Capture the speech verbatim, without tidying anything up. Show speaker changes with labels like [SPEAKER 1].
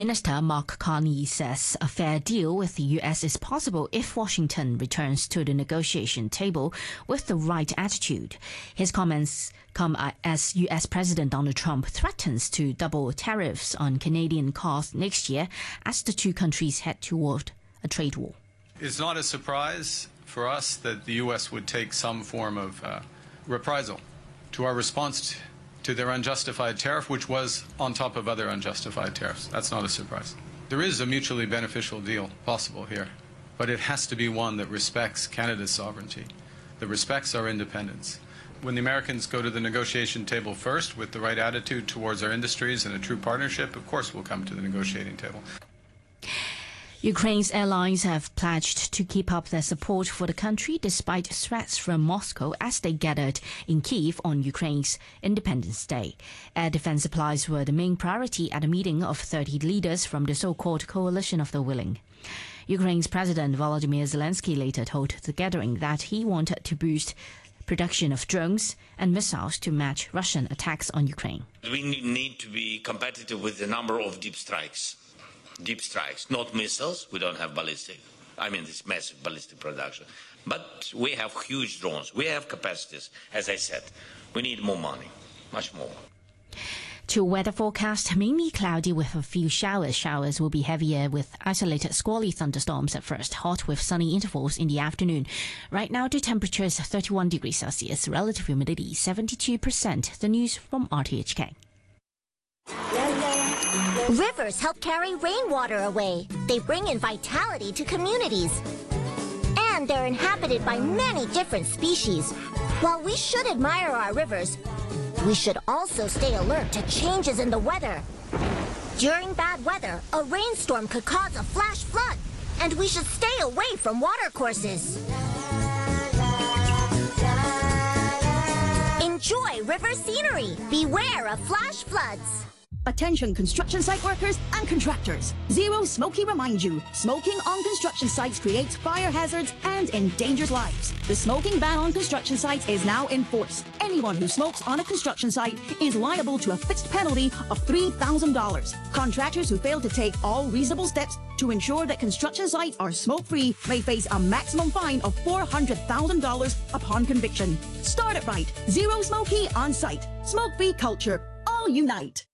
[SPEAKER 1] Minister Mark Carney says a fair deal with the U S is possible if Washington returns to the negotiation table with the right attitude. His comments come as U S President Donald Trump threatens to double tariffs on Canadian cars next year as the two countries head toward a trade war.
[SPEAKER 2] It's not a surprise for us that the U S would take some form of uh, reprisal to our response to their unjustified tariff, which was on top of other unjustified tariffs. That's not a surprise. There is a mutually beneficial deal possible here, but it has to be one that respects Canada's sovereignty, that respects our independence. When the Americans go to the negotiation table first with the right attitude towards our industries and a true partnership, of course we'll come to the negotiating table.
[SPEAKER 1] Ukraine's allies have pledged to keep up their support for the country despite threats from Moscow as they gathered in Kyiv on Ukraine's Independence Day. Air defense supplies were the main priority at a meeting of thirty leaders from the so-called Coalition of the Willing. Ukraine's President Volodymyr Zelensky later told the gathering that he wanted to boost production of drones and missiles to match Russian attacks on Ukraine.
[SPEAKER 3] We need to be competitive with the number of deep strikes. Deep strikes, not missiles. We don't have ballistic. I mean, this massive ballistic production. But we have huge drones. We have capacities. As I said, we need more money, much more.
[SPEAKER 1] To weather forecast, mainly cloudy with a few showers. Showers will be heavier with isolated squally thunderstorms at first, hot with sunny intervals in the afternoon. Right now, the temperature is thirty-one degrees Celsius, relative humidity seventy-two percent. The news from R T H K.
[SPEAKER 4] Rivers help carry rainwater away. They bring in vitality to communities. And they're inhabited by many different species. While we should admire our rivers, we should also stay alert to changes in the weather. During bad weather, a rainstorm could cause a flash flood, and we should stay away from watercourses. Enjoy river scenery. Beware of flash floods.
[SPEAKER 5] Attention construction site workers and contractors. Zero Smoky reminds you, smoking on construction sites creates fire hazards and endangers lives. The smoking ban on construction sites is now in force. Anyone who smokes on a construction site is liable to a fixed penalty of three thousand dollars. Contractors who fail to take all reasonable steps to ensure that construction sites are smoke-free may face a maximum fine of four hundred thousand dollars upon conviction. Start it right. Zero Smoky on site. Smoke-free culture. All unite.